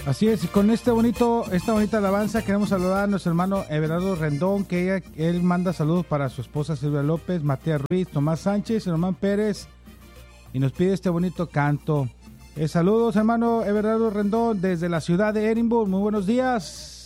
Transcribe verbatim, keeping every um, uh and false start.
Así es, y con este bonito, esta bonita alabanza queremos saludar a nuestro hermano Everardo Rendón, que ella, él manda saludos para su esposa Silvia López, Matías Ruiz, Tomás Sánchez, Román Pérez, y nos pide este bonito canto. Eh, saludos, hermano Everardo Rendón, desde la ciudad de Edimburgo. Muy buenos días.